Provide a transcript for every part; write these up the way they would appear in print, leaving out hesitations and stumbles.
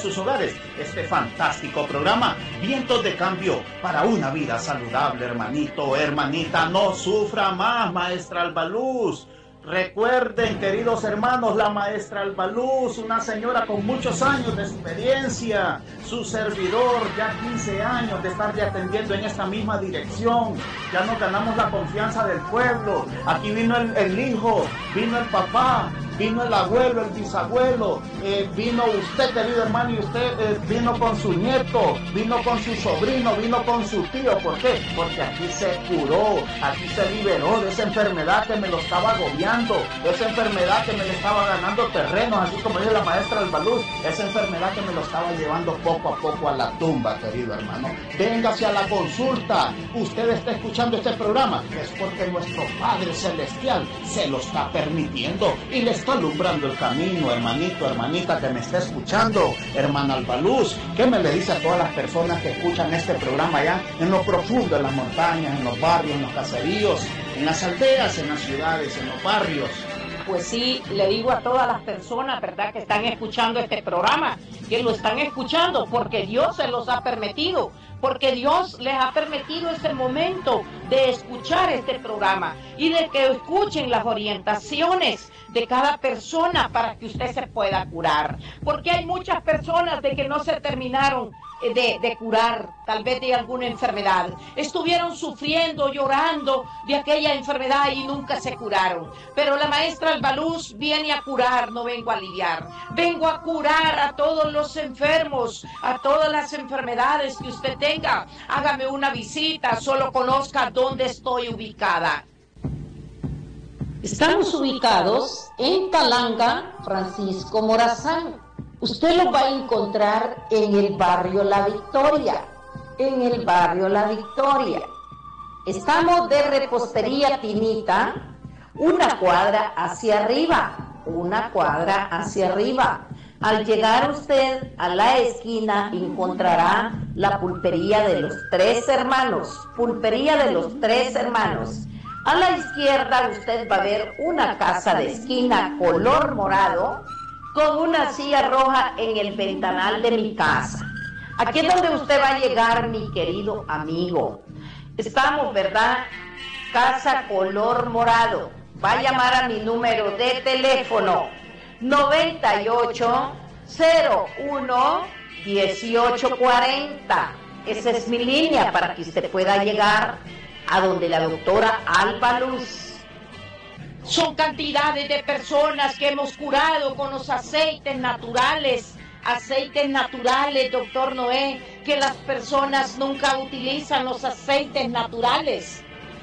sus hogares este fantástico programa, Vientos de Cambio para una vida saludable, hermanito, hermanita. No sufra más, maestra Albaluz. Recuerden, queridos hermanos, la maestra Albaluz, una señora con muchos años de experiencia, su servidor, ya 15 años de estarle atendiendo en esta misma dirección. Ya nos ganamos la confianza del pueblo. Aquí vino el hijo, vino el papá, vino el abuelo, el bisabuelo, vino usted, querido hermano, y usted vino con su nieto, vino con su sobrino, vino con su tío. ¿Por qué? Porque aquí se curó, aquí se liberó de esa enfermedad que me lo estaba agobiando, de esa enfermedad que me le estaba ganando terrenos, así como dice la maestra Albaluz, esa enfermedad que me lo estaba llevando poco a poco a la tumba, querido hermano. Véngase a la consulta. Usted está escuchando este programa, es porque nuestro Padre Celestial se lo está permitiendo y le está alumbrando el camino, hermanito, hermanita que me está escuchando, hermana Albaluz. ¿Qué me le dice a todas las personas que escuchan este programa allá en lo profundo, en las montañas, en los barrios, en los caseríos, en las aldeas, en las ciudades, en los barrios? Pues sí, le digo a todas las personas, ¿verdad?, que están escuchando este programa, que lo están escuchando porque Dios se los ha permitido, porque Dios les ha permitido este momento de escuchar este programa y de que escuchen las orientaciones de cada persona para que usted se pueda curar, porque hay muchas personas de que no se terminaron de curar, tal vez de alguna enfermedad, estuvieron sufriendo, llorando de aquella enfermedad y nunca se curaron, pero la maestra Albaluz viene a curar, no vengo a aliviar, vengo a curar a todos los enfermos, a todas las enfermedades que usted tenga. Hágame una visita, solo conozca dónde estoy ubicada. Estamos ubicados en Talanga, Francisco Morazán. Usted lo va a encontrar en el barrio La Victoria, en el barrio La Victoria. Estamos de Repostería Tinita, una cuadra hacia arriba, una cuadra hacia arriba. Al llegar usted a la esquina encontrará la pulpería de los Tres Hermanos, pulpería de los Tres Hermanos. A la izquierda usted va a ver una casa de esquina color morado con una silla roja en el ventanal de mi casa. Aquí es donde usted va a llegar, mi querido amigo. Estamos, ¿verdad? Casa color morado. Va a llamar a mi número de teléfono 9801-1840. Esa es mi línea para que usted pueda llegar a donde la doctora Albaluz. Son cantidades de personas que hemos curado con los aceites naturales, doctor Noé, que las personas nunca utilizan los aceites naturales.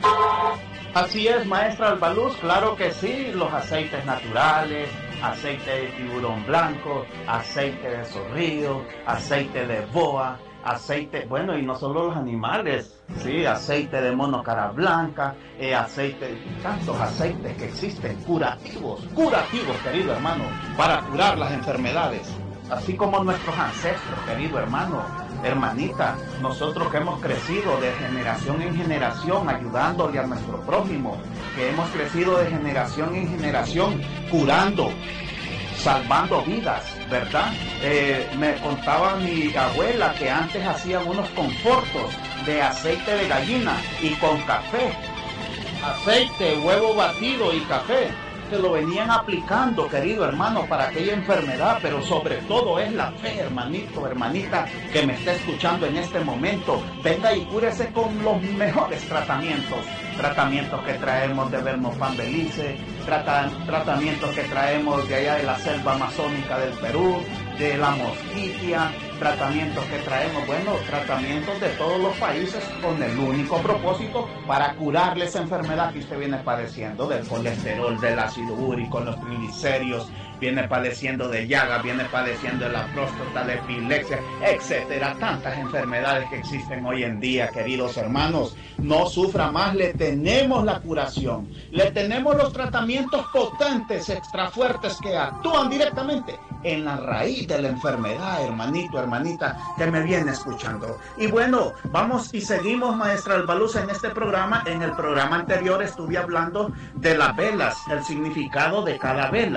Así es, maestra Albaluz, claro que sí, los aceites naturales, aceite de tiburón blanco, aceite de zorrillo, aceite de boa, aceite, bueno, y no solo los animales, sí, aceite de mono cara blanca, aceite, tantos aceites que existen, curativos, querido hermano, para curar las enfermedades, así como nuestros ancestros, querido hermano, hermanita, nosotros que hemos crecido de generación en generación ayudándole a nuestro prójimo, que hemos crecido de generación en generación curando, salvando vidas, ¿verdad? Me contaba mi abuela que antes hacían unos confortos de aceite de gallina y con café, aceite, huevo batido y café, que lo venían aplicando, querido hermano, para aquella enfermedad, pero sobre todo es la fe, hermanito, hermanita, que me está escuchando en este momento. Venga y cúrese con los mejores tratamientos que traemos de Vermopan Belice, tratamientos que traemos de allá de la selva amazónica del Perú, de la mosquitia, tratamientos que traemos, bueno, tratamientos de todos los países con el único propósito para curarle esa enfermedad que usted viene padeciendo, del colesterol, del ácido úrico, los triglicéridos, viene padeciendo de llagas, viene padeciendo de la próstata, de epilepsia, etcétera, tantas enfermedades que existen hoy en día, queridos hermanos. No sufra más, le tenemos la curación, le tenemos los tratamientos potentes, extra fuertes que actúan directamente en la raíz de la enfermedad, hermanito, hermanita, que me viene escuchando. Y bueno, vamos y seguimos, maestra Albaluz, en este programa. En el programa anterior estuve hablando de las velas, el significado de cada vela,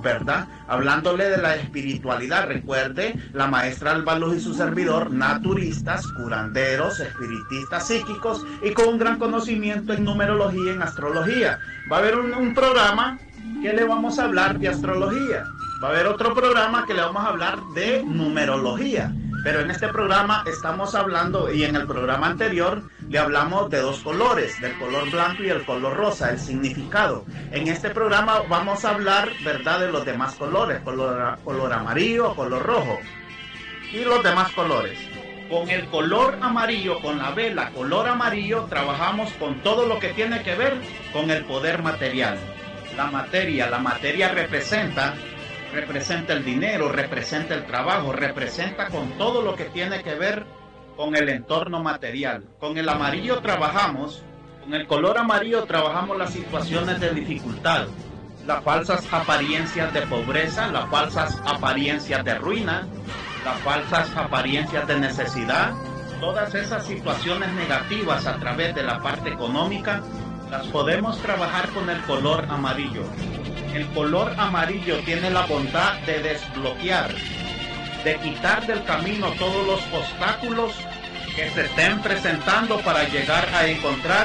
¿verdad? Hablándole de la espiritualidad. Recuerde, la maestra Albaluz y su servidor, naturistas, curanderos, espiritistas psíquicos y con un gran conocimiento en numerología y en astrología. Va a haber un programa que le vamos a hablar de astrología. Va a haber otro programa que le vamos a hablar de numerología. Pero en este programa estamos hablando, y en el programa anterior le hablamos de dos colores, del color blanco y el color rosa, el significado. En este programa vamos a hablar, ¿verdad?, de los demás colores, color amarillo, color rojo y los demás colores. Con el color amarillo, con la vela color amarillo, trabajamos con todo lo que tiene que ver con el poder material. La materia representa el dinero, representa el trabajo, representa con todo lo que tiene que ver con el entorno material. Con el amarillo trabajamos, con el color amarillo trabajamos las situaciones de dificultad, las falsas apariencias de pobreza, las falsas apariencias de ruina, las falsas apariencias de necesidad. Todas esas situaciones negativas a través de la parte económica las podemos trabajar con el color amarillo. El color amarillo tiene la bondad de desbloquear, de quitar del camino todos los obstáculos que se estén presentando para llegar a encontrar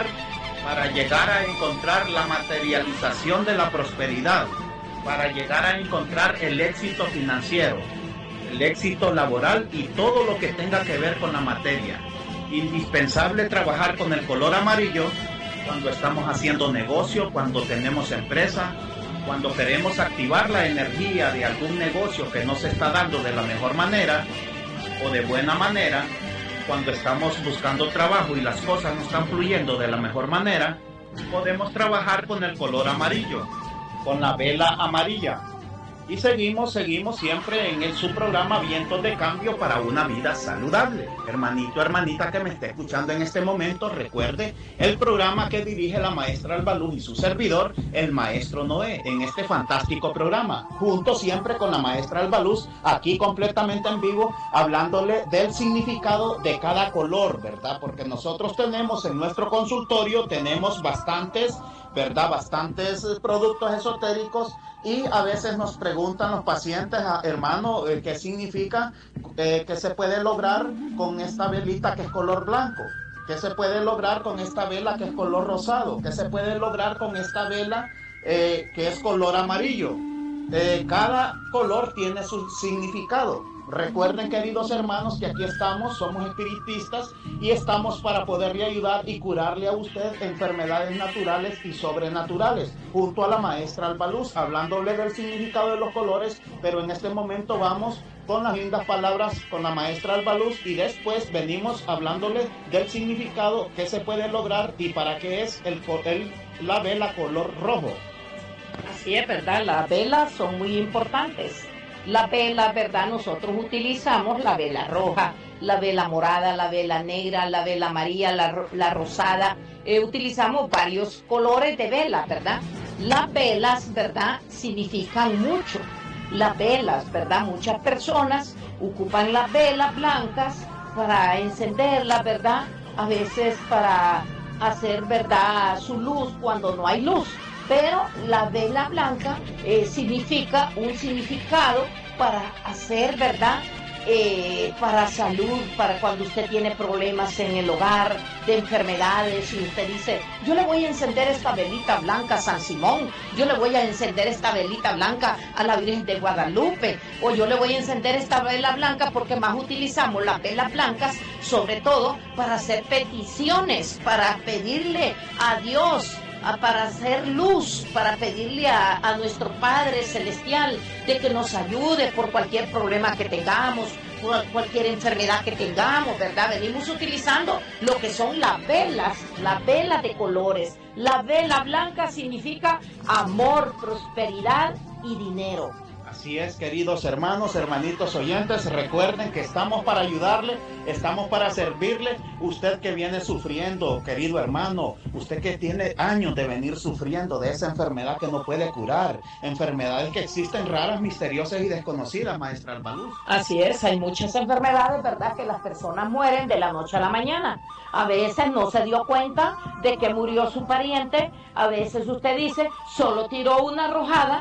la materialización de la prosperidad, para llegar a encontrar el éxito financiero, el éxito laboral y todo lo que tenga que ver con la materia. Indispensable trabajar con el color amarillo cuando estamos haciendo negocio, cuando tenemos empresa, cuando queremos activar la energía de algún negocio que no se está dando de la mejor manera o de buena manera, cuando estamos buscando trabajo y las cosas no están fluyendo de la mejor manera, podemos trabajar con el color amarillo, con la vela amarilla. Y seguimos siempre en su programa Vientos de Cambio para una vida saludable. Hermanito, hermanita que me esté escuchando en este momento, recuerde el programa que dirige la maestra Albaluz y su servidor, el maestro Noé, en este fantástico programa, junto siempre con la maestra Albaluz, aquí completamente en vivo, hablándole del significado de cada color, ¿verdad? Porque nosotros tenemos en nuestro consultorio, tenemos bastantes productos esotéricos y a veces nos preguntan los pacientes, hermano, ¿qué significa que se puede lograr con esta velita que es color blanco? ¿Qué se puede lograr con esta vela que es color rosado? ¿Qué se puede lograr con esta vela que es color amarillo? Cada color tiene su significado. Recuerden, queridos hermanos, que aquí estamos, somos espiritistas y estamos para poderle ayudar y curarle a usted enfermedades naturales y sobrenaturales, junto a la maestra Albaluz, hablándole del significado de los colores, pero en este momento vamos con las lindas palabras con la maestra Albaluz y después venimos hablándole del significado que se puede lograr y para qué es la vela color rojo. Así es, ¿verdad? Las velas son muy importantes. La vela, ¿verdad? Nosotros utilizamos la vela roja, la vela morada, la vela negra, la vela amarilla, la rosada. Utilizamos varios colores de vela, ¿verdad? Las velas, ¿verdad?, significan mucho. Las velas, ¿verdad? Muchas personas ocupan las velas blancas para encenderlas, ¿verdad? A veces para hacer, ¿verdad?, su luz cuando no hay luz. Pero la vela blanca significa un significado para hacer, ¿verdad?, para salud, para cuando usted tiene problemas en el hogar, de enfermedades, y usted dice, yo le voy a encender esta velita blanca a San Simón, yo le voy a encender esta velita blanca a la Virgen de Guadalupe, o yo le voy a encender esta vela blanca, porque más utilizamos las velas blancas, sobre todo para hacer peticiones, para pedirle a Dios, para hacer luz, para pedirle a nuestro Padre Celestial de que nos ayude por cualquier problema que tengamos, por cualquier enfermedad que tengamos, ¿verdad? Venimos utilizando lo que son las velas de colores. La vela blanca significa amor, prosperidad y dinero. Así es, queridos hermanos, hermanitos oyentes, recuerden que estamos para ayudarle, estamos para servirle. Usted que viene sufriendo, querido hermano, usted que tiene años de venir sufriendo de esa enfermedad que no puede curar, enfermedades que existen raras, misteriosas y desconocidas, maestra Albaluz. Así es, hay muchas enfermedades, ¿verdad?, que las personas mueren de la noche a la mañana. A veces no se dio cuenta de que murió su pariente, a veces usted dice, solo tiró una arrojada,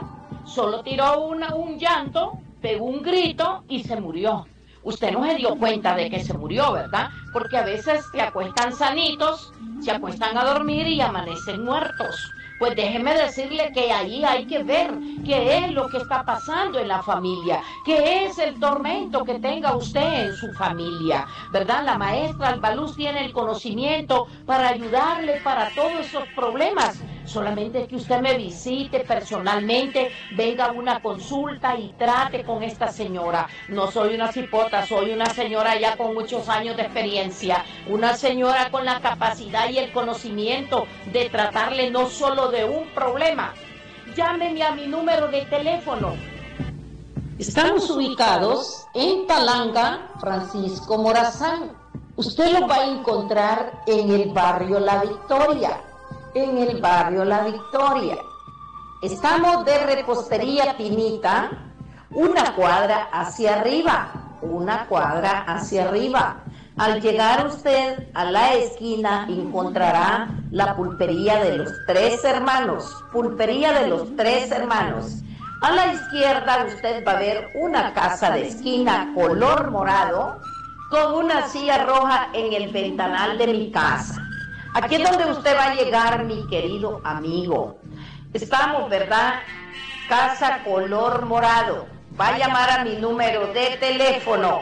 solo tiró un llanto, pegó un grito y se murió. Usted no se dio cuenta de que se murió, ¿verdad? Porque a veces se acuestan sanitos, se acuestan a dormir y amanecen muertos. Pues déjeme decirle que ahí hay que ver qué es lo que está pasando en la familia, qué es el tormento que tenga usted en su familia, ¿verdad? La maestra Albaluz tiene el conocimiento para ayudarle para todos esos problemas. Solamente que usted me visite personalmente, venga a una consulta y trate con esta señora. No soy una cipota, soy una señora ya con muchos años de experiencia, una señora con la capacidad y el conocimiento de tratarle no solo de un problema. Llámeme a mi número de teléfono. Estamos ubicados en Talanga, Francisco Morazán. Usted lo va a encontrar en el barrio La Victoria. En el barrio La Victoria. Estamos de Repostería Tinita, una cuadra hacia arriba. Al llegar usted a la esquina encontrará la pulpería de los Tres Hermanos. A la izquierda usted va a ver una casa de esquina color morado con una silla roja en el ventanal de mi casa. Aquí es donde usted va a llegar, mi querido amigo. Estamos, ¿verdad? Casa color morado. Va a llamar a mi número de teléfono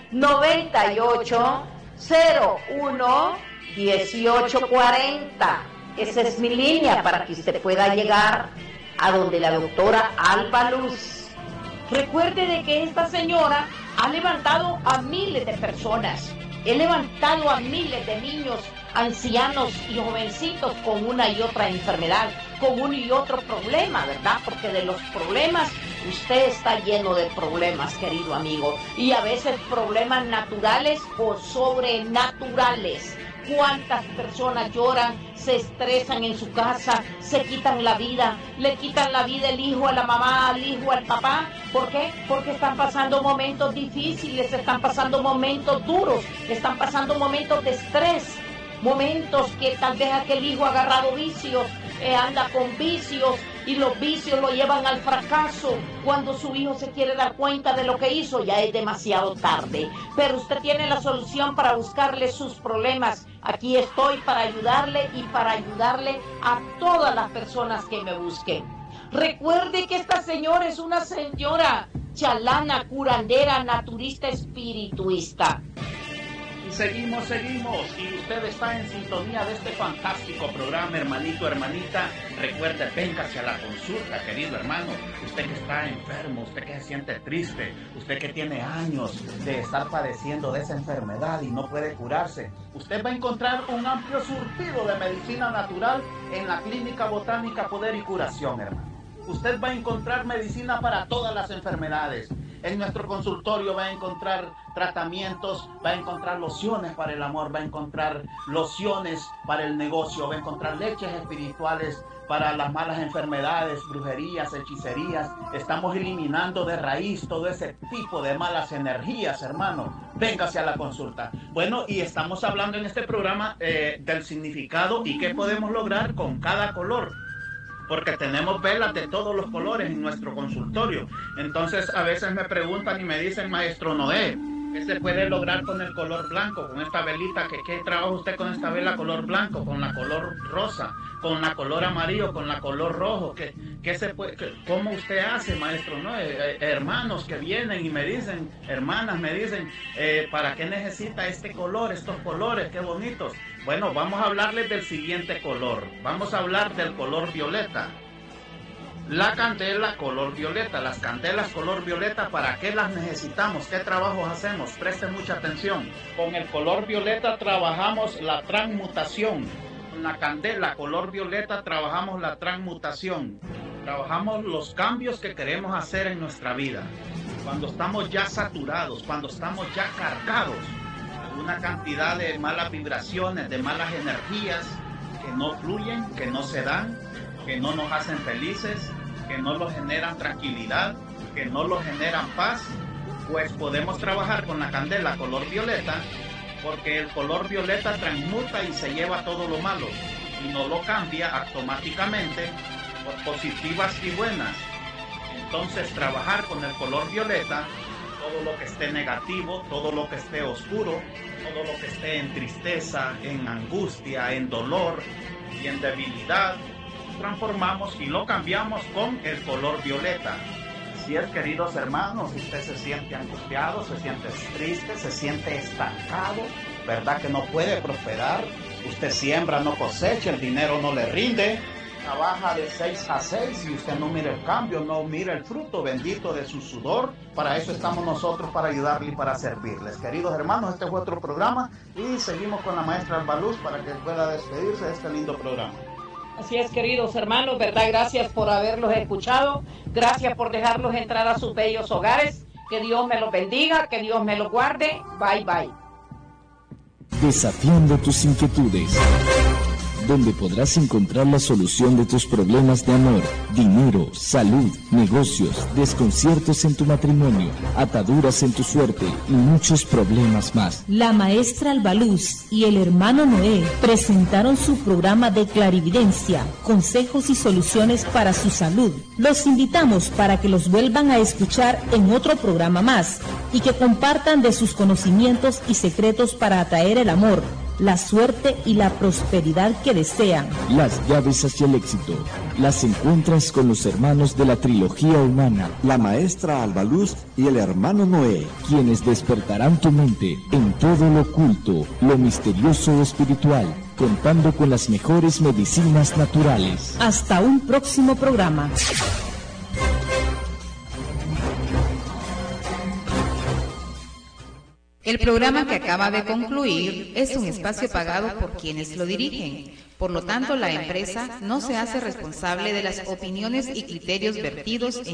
9801-1840. Esa es mi línea para que usted pueda llegar a donde la doctora Albaluz. Recuerde de que esta señora ha levantado a miles de personas. He levantado a miles de niños, ancianos y jovencitos con una y otra enfermedad, con uno y otro problema, ¿verdad? Porque de los problemas, usted está lleno de problemas, querido amigo, y a veces problemas naturales o sobrenaturales. ¿Cuántas personas lloran, se estresan en su casa, se quitan la vida, le quitan la vida el hijo a la mamá, al hijo, al papá? ¿Por qué? Porque están pasando momentos difíciles, están pasando momentos duros, están pasando momentos de estrés, momentos que tal vez aquel hijo ha agarrado vicios, anda con vicios y los vicios lo llevan al fracaso. Cuando su hijo se quiere dar cuenta de lo que hizo, ya es demasiado tarde. Pero usted tiene la solución para buscarle sus problemas. Aquí estoy para ayudarle y para ayudarle a todas las personas que me busquen. Recuerde que esta señora es una señora chalana, curandera, naturista, espirituista. Seguimos, y usted está en sintonía de este fantástico programa, hermanito, hermanita. Recuerde, véngase a la consulta, querido hermano. Usted que está enfermo, usted que se siente triste, usted que tiene años de estar padeciendo de esa enfermedad y no puede curarse. Usted va a encontrar un amplio surtido de medicina natural en la Clínica Botánica Poder y Curación, hermano. Usted va a encontrar medicina para todas las enfermedades. En nuestro consultorio va a encontrar tratamientos, va a encontrar lociones para el amor, va a encontrar lociones para el negocio, va a encontrar leches espirituales para las malas enfermedades, brujerías, hechicerías. Estamos eliminando de raíz todo ese tipo de malas energías, hermano. Véngase a la consulta. Bueno, y estamos hablando en este programa del significado y qué podemos lograr con cada color. Porque tenemos velas de todos los colores en nuestro consultorio. Entonces a veces me preguntan y me dicen, maestro Noé, ¿qué se puede lograr con el color blanco, con esta velita? ¿Qué trabaja usted con esta vela color blanco, con la color rosa, con la color amarillo, con la color rojo? ¿Cómo usted hace, maestro Noé? Hermanos que vienen y me dicen, hermanas me dicen, ¿para qué necesita este color, estos colores? ¡Qué bonitos! Bueno, vamos a hablarles del siguiente color. Vamos a hablar del color violeta. La candela color violeta. Las candelas color violeta, ¿para qué las necesitamos? ¿Qué trabajos hacemos? Presten mucha atención. Con el color violeta trabajamos la transmutación. Con la candela color violeta trabajamos la transmutación. Trabajamos los cambios que queremos hacer en nuestra vida. Cuando estamos ya saturados, cuando estamos ya cargados, una cantidad de malas vibraciones, de malas energías que no fluyen, que no se dan, que no nos hacen felices, que no nos generan tranquilidad, que no nos generan paz, pues podemos trabajar con la candela color violeta, porque el color violeta transmuta y se lleva todo lo malo y no lo cambia automáticamente por positivas y buenas entonces trabajar con el color violeta, todo lo que esté negativo, todo lo que esté oscuro, todo lo que esté en tristeza, en angustia, en dolor y en debilidad, transformamos y lo cambiamos con el color violeta. Así es, queridos hermanos, si usted se siente angustiado, se siente triste, se siente estancado, ¿verdad que no puede prosperar? Usted siembra, no cosecha, el dinero no le rinde, trabaja de 6 a 6 y usted no mira el cambio, no mira el fruto bendito de su sudor. Para eso estamos nosotros, para ayudarle y para servirles. Queridos hermanos, este fue otro programa y seguimos con la maestra Albaluz para que pueda despedirse de este lindo programa. Así es, queridos hermanos, ¿verdad? Gracias por haberlos escuchado, gracias por dejarlos entrar a sus bellos hogares. Que Dios me los bendiga, que Dios me los guarde. Bye, bye. Desafiando tus inquietudes, donde podrás encontrar la solución de tus problemas de amor, dinero, salud, negocios, desconciertos en tu matrimonio, ataduras en tu suerte y muchos problemas más. La maestra Albaluz y el hermano Noé presentaron su programa de clarividencia, consejos y soluciones para su salud. Los invitamos para que los vuelvan a escuchar en otro programa más y que compartan de sus conocimientos y secretos para atraer el amor, la suerte y la prosperidad que desean. Las llaves hacia el éxito las encuentras con los hermanos de la trilogía humana, la maestra Albaluz y el hermano Noé, quienes despertarán tu mente en todo lo oculto, lo misterioso o espiritual, contando con las mejores medicinas naturales. Hasta un próximo programa. El programa que acaba de concluir es un espacio pagado por quienes lo dirigen. Por lo tanto, la empresa no se hace responsable de las opiniones y criterios vertidos en